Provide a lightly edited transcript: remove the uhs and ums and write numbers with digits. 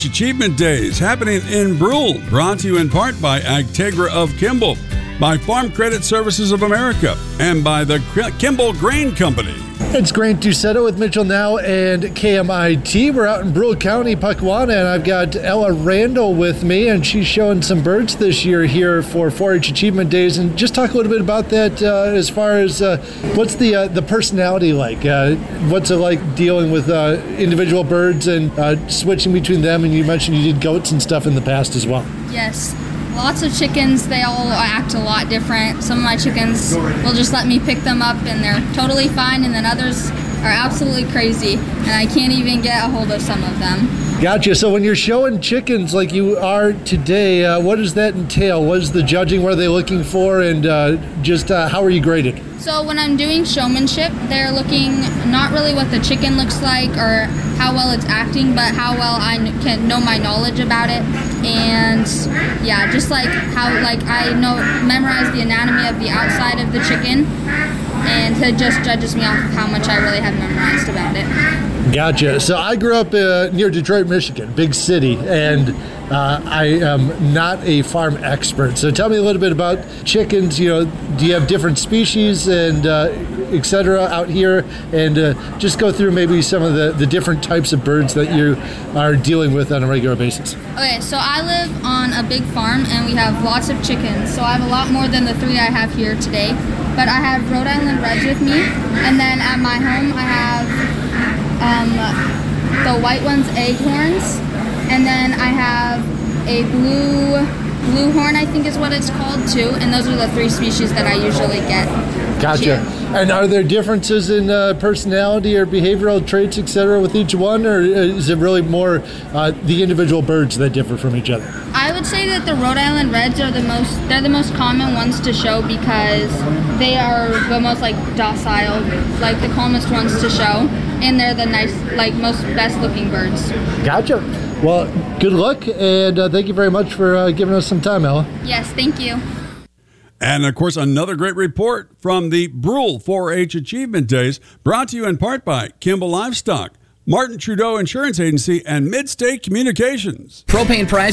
Achievement Days happening in Brule, brought to you in part by Agtegra of Kimball, by Farm Credit Services of America, and by the Kimball Grain Company. It's Grant Doucetto with Mitchell Now and KMIT. We're out in Brule County, Puckwatta, and I've got Ella Randall with me, and she's showing some birds this year here for 4-H Achievement Days. And just talk a little bit about that as far as what's the personality like? What's it like dealing with individual birds and switching between them? And you mentioned you did goats and stuff in the past as well. Yes. Lots of chickens, they all act a lot different. Some of my chickens will just let me pick them up and they're totally fine, and then others are absolutely crazy and I can't even get a hold of some of them. Gotcha. So when you're showing chickens like you are today, what does that entail? What is the judging? What are they looking for? And just how are you graded? So when I'm doing showmanship, they're looking not really what the chicken looks like or how well it's acting, but how well I can know my knowledge about it. And yeah, just like how I memorize the anatomy of the outside of the chicken, and it just judges me off of how much I really have memorized about it. Gotcha. So I grew up near Detroit, Michigan, big city, and I am not a farm expert. So tell me a little bit about chickens. Do you have different species and et cetera out here? And just go through maybe some of the different types of birds that you are dealing with on a regular basis. Okay, so I live on a big farm and we have lots of chickens. So I have a lot more than the 3 I have here today. But I have Rhode Island Reds with me, and then at my home I have the white one's Eichhorns, and then I have a blue horn, I think is what it's called too, and those are the 3 species that I usually get. Gotcha. Here. And are there differences in personality or behavioral traits, etc., with each one, or is it really more the individual birds that differ from each other? I would say that the Rhode Island Reds are the most common ones to show because they are the most docile, the calmest ones to show, and they're the nice, best looking birds. Gotcha. Well, good luck, and thank you very much for giving us some time, Ella. Yes, thank you. And, of course, another great report from the Brule 4-H Achievement Days, brought to you in part by Kimball Livestock, Martin Trudeau Insurance Agency, and Midstate Communications. Propane prices